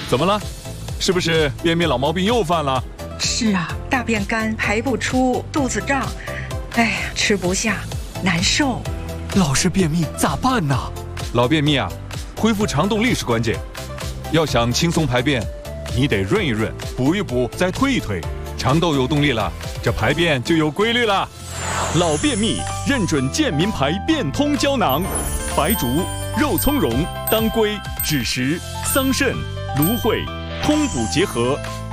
怎么了？是不是便秘老毛病又犯了？ 是啊，大便干，排不出，肚子胀，哎呀，吃不下，难受。 老是便秘咋办呢？ 老便秘啊，恢复肠动力是关键。要想轻松排便，你得润一润，补一补，再推一推，肠道有动力了，这排便就有规律了。 老便秘认准健民牌变通胶囊，白术、肉苁蓉、当归、枳实、桑葚、芦荟，通补结合，